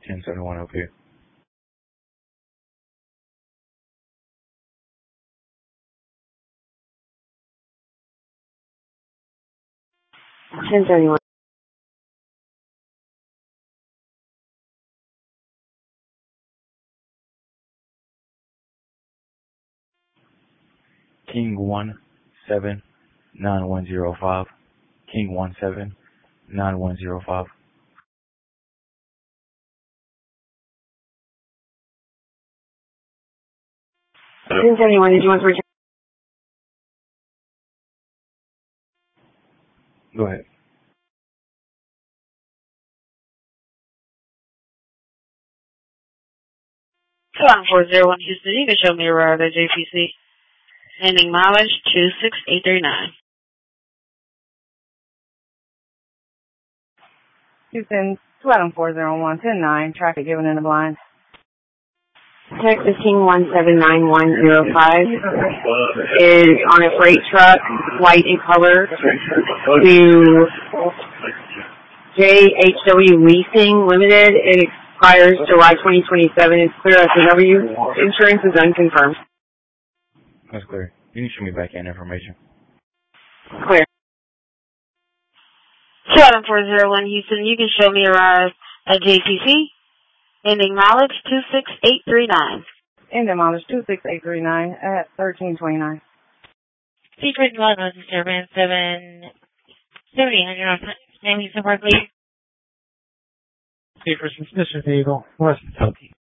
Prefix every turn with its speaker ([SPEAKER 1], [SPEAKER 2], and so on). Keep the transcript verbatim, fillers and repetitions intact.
[SPEAKER 1] ten seventy-one up here.
[SPEAKER 2] ten seventy-one.
[SPEAKER 1] King one seven nine one zero five. King one seven nine one zero five.
[SPEAKER 2] ten seventy-one, did you want to return?
[SPEAKER 1] Go ahead.
[SPEAKER 2] One four zero one Houston, you can show me a ride at J P C. Ending mileage two six eight three nine. Houston, two four zero one ten nine, traffic given in the blind. Texas King one seven nine one zero five is on a freight truck, white in color, to J H W Leasing Limited. It expires July twenty twenty-seven. It's clear S and W. Insurance is unconfirmed.
[SPEAKER 1] That's clear. You can show me back end information.
[SPEAKER 2] Clear. seven four zero one Houston, you can show me a ride at J P C. Ending mileage two six eight three nine. Ending mileage two six eight three nine at thirteen twenty-nine.
[SPEAKER 3] Secret one was disturbance seven seventy hundred on San Luis Park, please.
[SPEAKER 4] Secret suspicious vehicle, West Kentucky.